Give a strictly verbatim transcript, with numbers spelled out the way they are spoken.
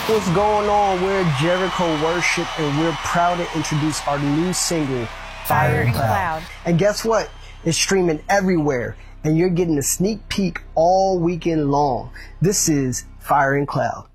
What's going on? We're Jericho Worship, and we're proud to introduce our new single, Fire and Cloud. And guess what? It's streaming everywhere, and you're getting a sneak peek all weekend long. This is Fire and Cloud.